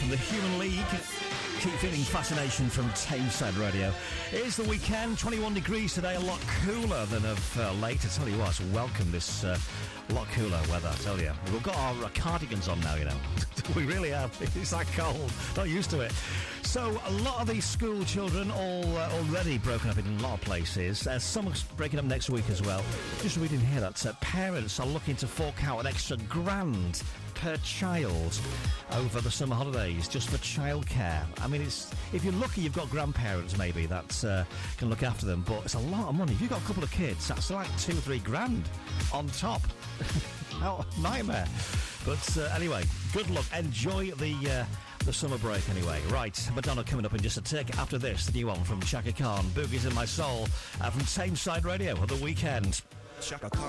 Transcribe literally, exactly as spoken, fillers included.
from the Human League. Keep feeling fascination from Tameside Radio. It is the weekend, twenty-one degrees today, a lot cooler than of uh, late. I tell you what, welcome this uh, lot cooler weather, I tell you. We've got our uh, cardigans on now, you know. We really have. It's that cold. Not used to it. So a lot of these school children all uh, already broken up in a lot of places. Uh, some are breaking up next week as well. Just reading here that uh, parents are looking to fork out an extra grand per child over the summer holidays just for childcare. I mean, it's if you're lucky, you've got grandparents maybe that uh, can look after them, but it's a lot of money. If you've got a couple of kids, that's like two or three grand on top. Oh, nightmare. But uh, anyway, good luck. Enjoy the uh, the summer break anyway. Right, Madonna coming up in just a tick. After this, the new one from Chaka Khan, Boogies in My Soul, uh, from Tameside Radio for the weekend. Chaka Khan.